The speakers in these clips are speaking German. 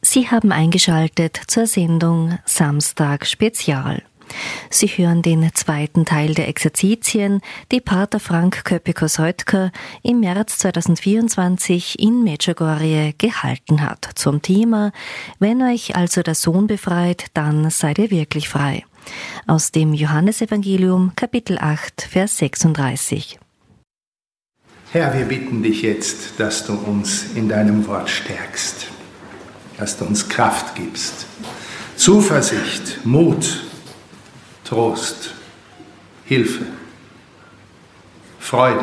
Sie haben eingeschaltet zur Sendung Samstag Spezial. Sie hören den zweiten Teil der Exerzitien, die Pater Frank Köpikos-Röttger im März 2024 in Medjugorje gehalten hat, zum Thema »Wenn euch also der Sohn befreit, dann seid ihr wirklich frei«, aus dem Johannesevangelium, Kapitel 8, Vers 36. Herr, wir bitten dich jetzt, dass du uns in deinem Wort stärkst, dass du uns Kraft gibst, Zuversicht, Mut, Trost, Hilfe, Freude.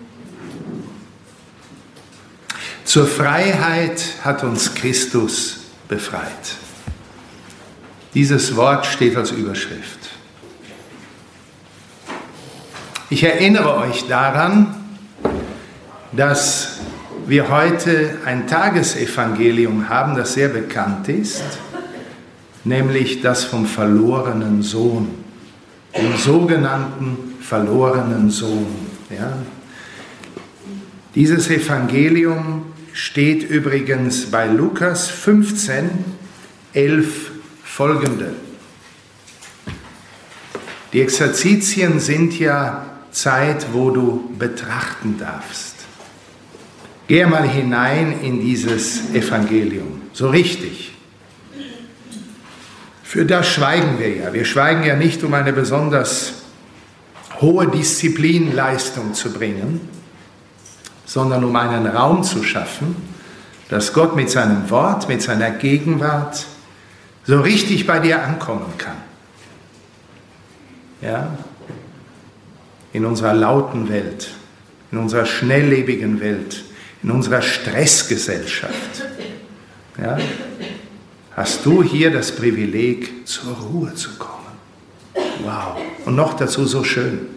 Zur Freiheit hat uns Christus befreit. Dieses Wort steht als Überschrift. Ich erinnere euch daran, dass wir heute ein Tagesevangelium haben, das sehr bekannt ist, nämlich das vom verlorenen Sohn, dem sogenannten verlorenen Sohn. Ja. Dieses Evangelium steht übrigens bei Lukas 15, 11 folgende. Die Exerzitien sind ja Zeit, wo du betrachten darfst. Geh mal hinein in dieses Evangelium, so richtig. Für das schweigen wir ja. Wir schweigen ja nicht, um eine besonders hohe Disziplinleistung zu bringen, sondern um einen Raum zu schaffen, dass Gott mit seinem Wort, mit seiner Gegenwart so richtig bei dir ankommen kann. Ja? In unserer lauten Welt, in unserer schnelllebigen Welt, in unserer Stressgesellschaft, ja, hast du hier das Privileg, zur Ruhe zu kommen. Wow. Und noch dazu so schön.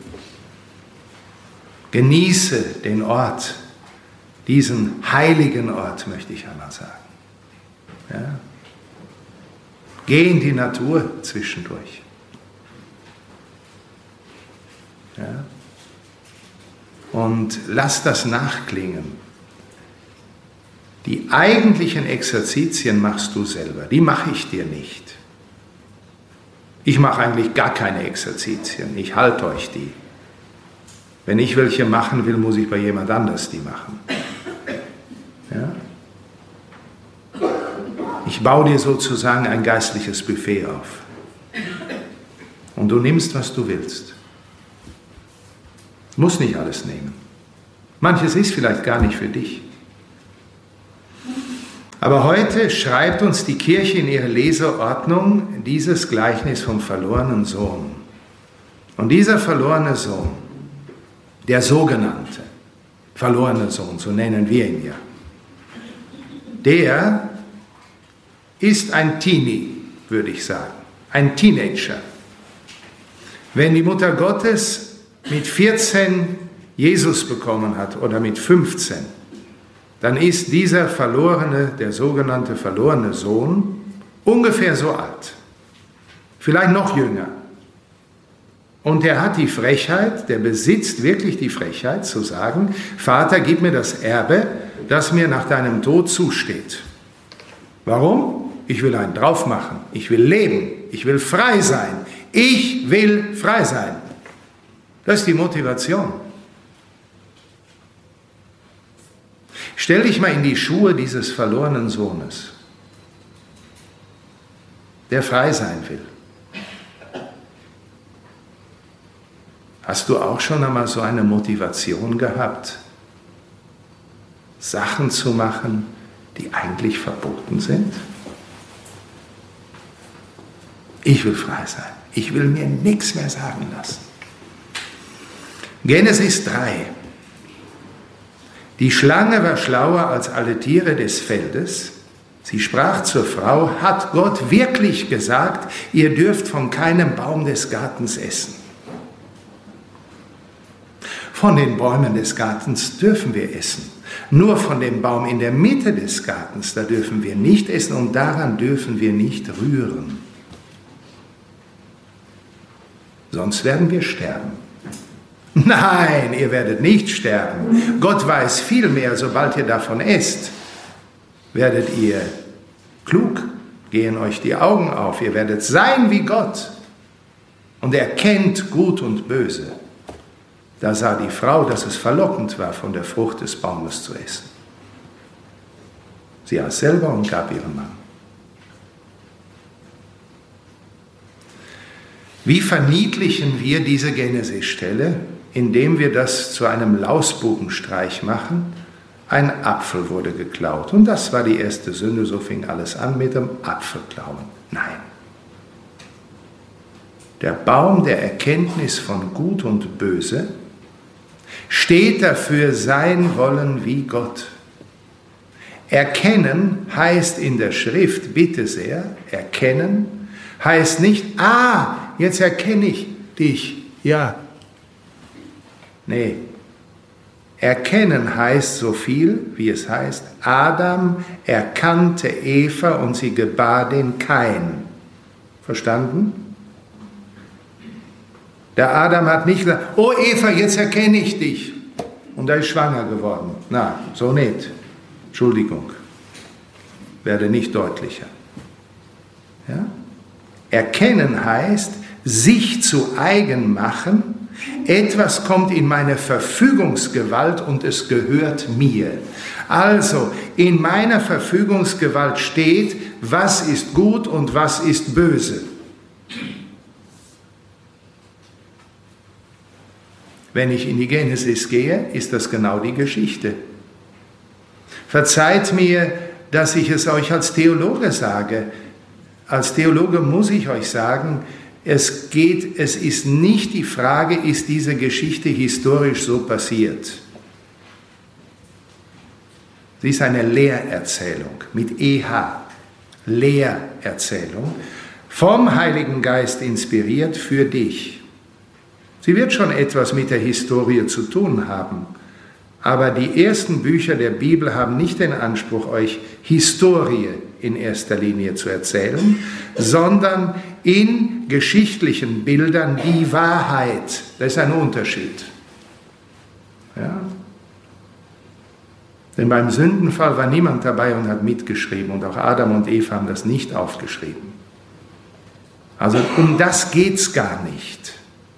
Genieße den Ort, diesen heiligen Ort, möchte ich einmal sagen. Ja. Geh in die Natur zwischendurch. Ja. Und lass das nachklingen. Die eigentlichen Exerzitien machst du selber, die mache ich dir nicht. Ich mache eigentlich gar keine Exerzitien, ich halte euch die. Wenn ich welche machen will, muss ich bei jemand anders die machen. Ja? Ich baue dir sozusagen ein geistliches Buffet auf. Und du nimmst, was du willst. Du musst nicht alles nehmen. Manches ist vielleicht gar nicht für dich. Aber heute schreibt uns die Kirche in ihre Leseordnung dieses Gleichnis vom verlorenen Sohn. Und dieser verlorene Sohn, der sogenannte verlorene Sohn, so nennen wir ihn ja, der ist ein Teenie, würde ich sagen, ein Teenager. Wenn die Mutter Gottes mit 14 Jesus bekommen hat oder mit 15, dann ist dieser verlorene, der sogenannte verlorene Sohn, ungefähr so alt, vielleicht noch jünger. Und er hat die Frechheit, der besitzt wirklich die Frechheit zu sagen, Vater, gib mir das Erbe, das mir nach deinem Tod zusteht. Warum? Ich will einen drauf machen, ich will leben, ich will frei sein, ich will frei sein. Das ist die Motivation. Stell dich mal in die Schuhe dieses verlorenen Sohnes, der frei sein will. Hast du auch schon einmal so eine Motivation gehabt, Sachen zu machen, die eigentlich verboten sind? Ich will frei sein. Ich will mir nichts mehr sagen lassen. Genesis 3. Die Schlange war schlauer als alle Tiere des Feldes. Sie sprach zur Frau, hat Gott wirklich gesagt, ihr dürft von keinem Baum des Gartens essen? Von den Bäumen des Gartens dürfen wir essen. Nur von dem Baum in der Mitte des Gartens, da dürfen wir nicht essen und daran dürfen wir nicht rühren. Sonst werden wir sterben. Nein, ihr werdet nicht sterben. Gott weiß viel mehr, sobald ihr davon esst, werdet ihr Klug, gehen euch die Augen auf, ihr werdet sein wie Gott. Und er kennt Gut und Böse. Da sah die Frau, dass es verlockend war, von der Frucht des Baumes zu essen. Sie aß selber und gab ihrem Mann. Wie verniedlichen wir diese Genesis-Stelle, indem wir das zu einem Lausbubenstreich machen? Ein Apfel wurde geklaut. Und das war die erste Sünde, so fing alles an mit dem Apfelklauen. Nein. Der Baum der Erkenntnis von Gut und Böse steht dafür sein wollen wie Gott. Erkennen heißt in der Schrift, bitte sehr, erkennen heißt nicht, jetzt erkenne ich dich, ja. Nee, erkennen heißt so viel, wie es heißt, Adam erkannte Eva und sie gebar den Kain. Verstanden? Der Adam hat nicht gesagt, oh Eva, jetzt erkenne ich dich. Und er ist schwanger geworden. Na, so nicht. Entschuldigung. Werde nicht deutlicher. Ja? Erkennen heißt, sich zu eigen machen, etwas kommt in meine Verfügungsgewalt und es gehört mir. Also, in meiner Verfügungsgewalt steht, was ist gut und was ist böse. Wenn ich in die Genesis gehe, ist das genau die Geschichte. Verzeiht mir, dass ich es euch als Theologe sage. Als Theologe muss ich euch sagen, es ist nicht die Frage, ist diese Geschichte historisch so passiert. Sie ist eine Lehrerzählung mit EH, Lehrerzählung, vom Heiligen Geist inspiriert für dich. Sie wird schon etwas mit der Historie zu tun haben, aber die ersten Bücher der Bibel haben nicht den Anspruch, euch Historie in erster Linie zu erzählen, sondern in geschichtlichen Bildern die Wahrheit. Das ist ein Unterschied. Ja? Denn beim Sündenfall war niemand dabei und hat mitgeschrieben und auch Adam und Eva haben das nicht aufgeschrieben. Also um das geht es gar nicht.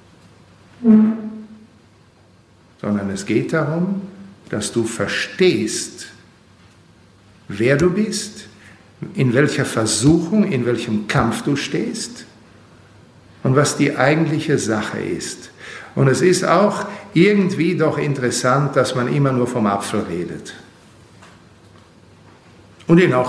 Sondern es geht darum, dass du verstehst, wer du bist, in welcher Versuchung, in welchem Kampf du stehst und was die eigentliche Sache ist. Und es ist auch irgendwie doch interessant, dass man immer nur vom Apfel redet und ihn auch